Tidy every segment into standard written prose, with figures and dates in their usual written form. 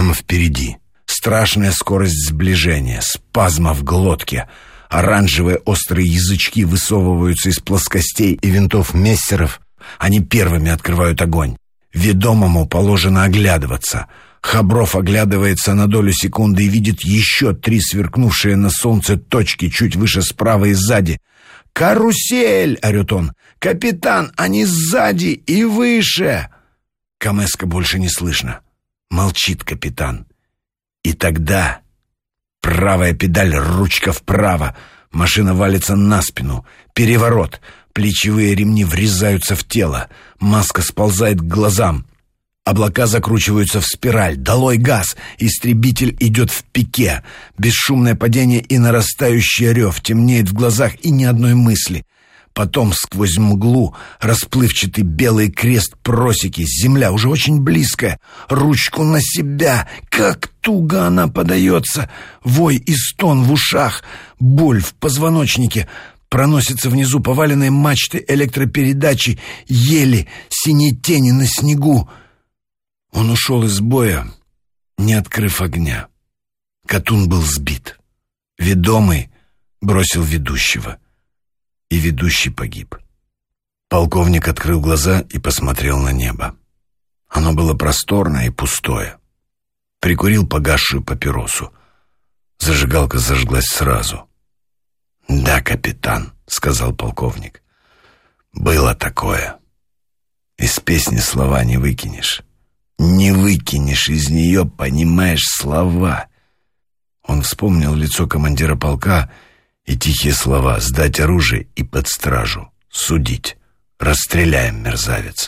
Прямо впереди. Страшная скорость сближения, спазма в глотке. Оранжевые острые язычки высовываются из плоскостей и винтов мессеров. Они первыми открывают огонь. Ведомому положено оглядываться. Хабров оглядывается на долю секунды и видит еще 3 сверкнувшие на солнце точки чуть выше справа и сзади. «Карусель!» — орет он. «Капитан, они сзади и выше!» Камэска больше не слышно. Молчит капитан. И тогда правая педаль, ручка вправо. Машина валится на спину. Переворот. Плечевые ремни врезаются в тело. Маска сползает к глазам. Облака закручиваются в спираль. Долой газ! Истребитель идет в пике. Бесшумное падение и нарастающий рев. Темнеет в глазах и ни одной мысли. Потом сквозь мглу расплывчатый белый крест просеки. Земля уже очень близкая. Ручку на себя. Как туго она подается. Вой и стон в ушах. Боль в позвоночнике. Проносятся внизу поваленные мачты электропередачи. Ели синие тени на снегу. Он ушел из боя, не открыв огня. Катун был сбит. Ведомый бросил ведущего. И ведущий погиб. Полковник открыл глаза и посмотрел на небо. Оно было просторное и пустое. Прикурил погасшую папиросу. Зажигалка зажглась сразу. «Да, капитан», — сказал полковник. «Было такое. Из песни слова не выкинешь. Не выкинешь из нее, понимаешь, слова». Он вспомнил лицо командира полка и тихие слова: «Сдать оружие и под стражу. Судить. Расстреляем, мерзавец».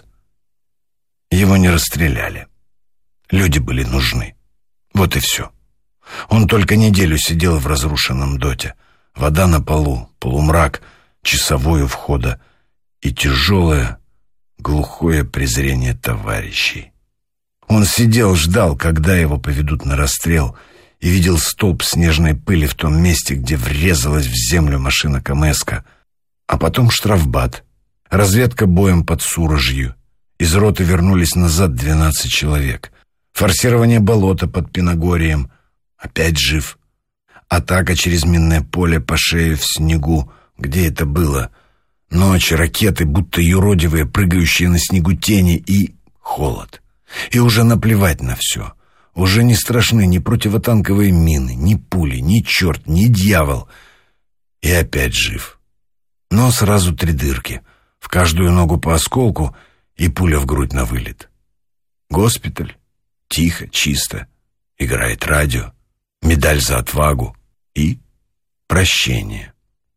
Его не расстреляли. Люди были нужны. Вот и все. Он только неделю сидел в разрушенном доте. Вода на полу, полумрак, часовой у входа и тяжелое, глухое презрение товарищей. Он сидел, ждал, когда его поведут на расстрел, и видел столб снежной пыли в том месте, где врезалась в землю машина Камэска, а потом штрафбат, разведка боем под Сурожью. Из роты вернулись назад 12 человек. Форсирование болота под Пиногорием. Опять жив. Атака через минное поле по шее в снегу. Где это было? Ночь, ракеты, будто юродивые, прыгающие на снегу тени, и холод. И уже наплевать на все. Уже не страшны ни противотанковые мины, ни пули, ни черт, ни дьявол. И опять жив. Но сразу 3 дырки. В каждую ногу по осколку и пуля в грудь на вылет. Госпиталь. Тихо, чисто. Играет радио. Медаль за отвагу. И прощение.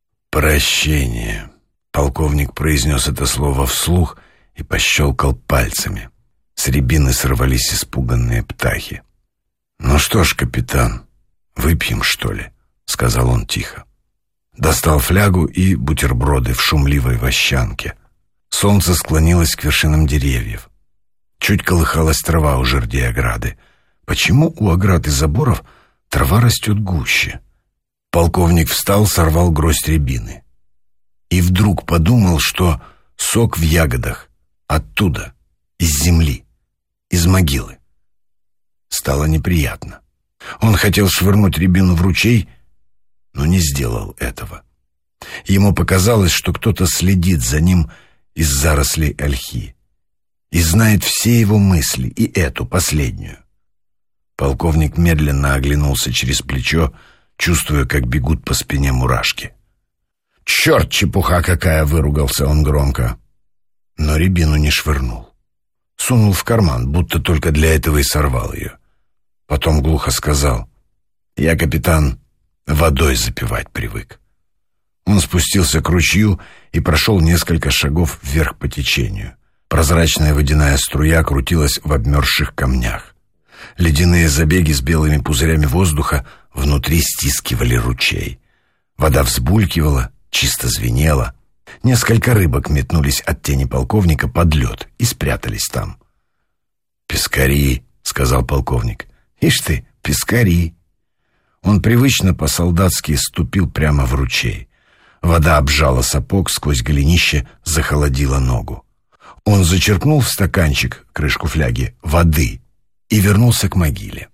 Прощение. Полковник произнес это слово вслух и пощелкал пальцами. С рябины сорвались испуганные птахи. «Ну что ж, капитан, выпьем, что ли?» — сказал он тихо. Достал флягу и бутерброды в шумливой вощанке. Солнце склонилось к вершинам деревьев. Чуть колыхалась трава у жердей ограды. Почему у оград и заборов трава растет гуще? Полковник встал, сорвал гроздь рябины. И вдруг подумал, что сок в ягодах оттуда, из земли, из могилы. Стало неприятно. Он хотел швырнуть рябину в ручей, но не сделал этого. Ему показалось, что кто-то следит за ним из зарослей ольхи и знает все его мысли, и эту, последнюю. Полковник медленно оглянулся через плечо, чувствуя, как бегут по спине мурашки. «Черт, чепуха какая!» — выругался он громко. Но рябину не швырнул. Сунул в карман, будто только для этого и сорвал ее. Потом глухо сказал: «Я, капитан, водой запивать привык». Он спустился к ручью и прошел несколько шагов вверх по течению. Прозрачная водяная струя крутилась в обмерзших камнях. Ледяные забеги с белыми пузырями воздуха внутри стискивали ручей. Вода взбулькивала, чисто звенела. Несколько рыбок метнулись от тени полковника под лед и спрятались там. «Пескари», — сказал полковник. «Ишь ты, пескари». Он привычно по-солдатски ступил прямо в ручей. Вода обжала сапог, сквозь голенище захолодила ногу. Он зачерпнул в стаканчик, крышку фляги, воды и вернулся к могиле.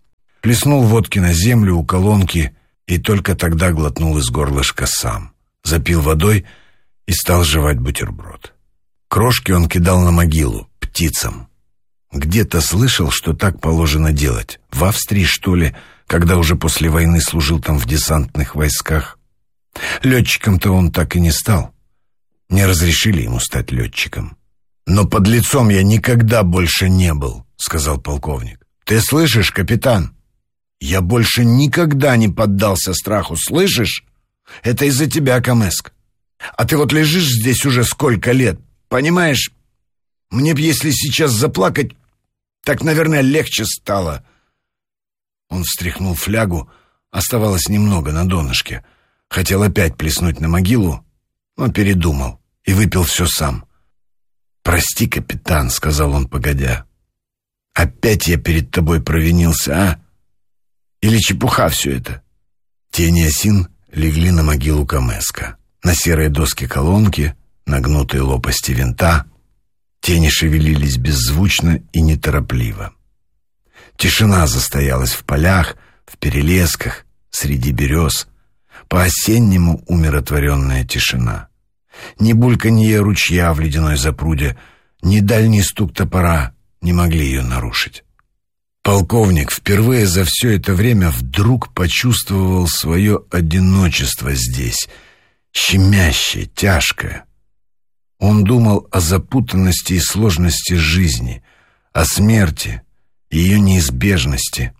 Плеснул водки на землю у колонки и только тогда глотнул из горлышка сам. Запил водой и стал жевать бутерброд. Крошки он кидал на могилу, птицам. Где-то слышал, что так положено делать. В Австрии, что ли, когда уже после войны служил там в десантных войсках. Летчиком-то он так и не стал. Не разрешили ему стать летчиком. «Но подлецом я никогда больше не был», — сказал полковник. «Ты слышишь, капитан? Я больше никогда не поддался страху, слышишь? Это из-за тебя, Камэск. А ты вот лежишь здесь уже сколько лет, понимаешь? Мне б, если сейчас заплакать, так, наверное, легче стало». Он встряхнул флягу, оставалось немного на донышке. Хотел опять плеснуть на могилу, но передумал и выпил все сам. «Прости, капитан», — сказал он, погодя. «Опять я перед тобой провинился, а? Или чепуха все это?» Тени осин легли на могилу Камэска. На серые доски колонки, на гнутые лопасти винта. Тени шевелились беззвучно и неторопливо. Тишина застоялась в полях, в перелесках, среди берез. По-осеннему умиротворенная тишина. Ни бульканье ручья в ледяной запруде, ни дальний стук топора не могли ее нарушить. Полковник впервые за все это время вдруг почувствовал свое одиночество здесь, щемящее, тяжкое. Он думал о запутанности и сложности жизни, о смерти и ее неизбежности.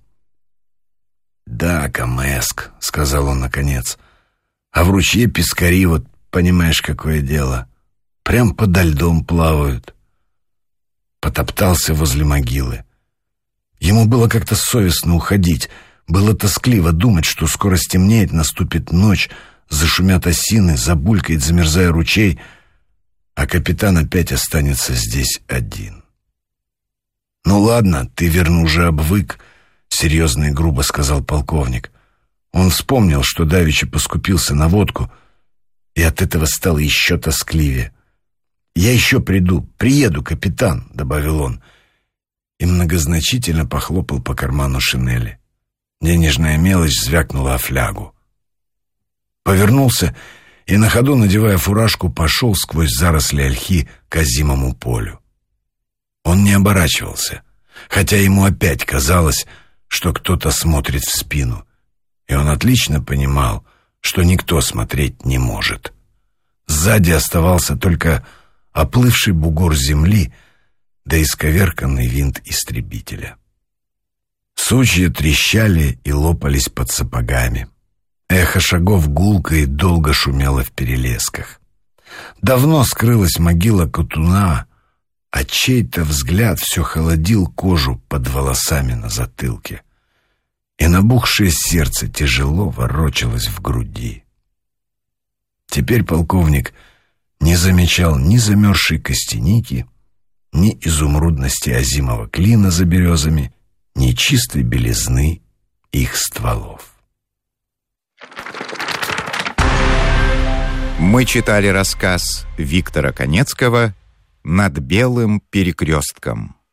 «Да, Камэск», — сказал он наконец, — «а в ручье пескари, вот понимаешь, какое дело, прям подо льдом плавают». Потоптался возле могилы. Ему было как-то совестно уходить, было тоскливо думать, что скоро стемнеет, наступит ночь, зашумят осины, забулькает, замерзая ручей, а капитан опять останется здесь один. «Ну ладно, ты, верно, уже обвык», — серьезно и грубо сказал полковник. Он вспомнил, что давеча поскупился на водку, и от этого стало еще тоскливее. «Я еще приеду, капитан», — добавил он, и многозначительно похлопал по карману шинели. Денежная мелочь звякнула о флягу. Повернулся и на ходу, надевая фуражку, пошел сквозь заросли ольхи к озимому полю. Он не оборачивался, хотя ему опять казалось, что кто-то смотрит в спину, и он отлично понимал, что никто смотреть не может. Сзади оставался только оплывший бугор земли да исковерканный винт истребителя. Сучья трещали и лопались под сапогами. Эхо шагов гулко и долго шумело в перелесках. Давно скрылась могила Катуна, а чей-то взгляд все холодил кожу под волосами на затылке, и набухшее сердце тяжело ворочалось в груди. Теперь полковник не замечал ни замерзшей костяники, ни изумрудности озимого клина за березами, ни чистой белизны их стволов. Мы читали рассказ Виктора Конецкого «Над белым перекрестком».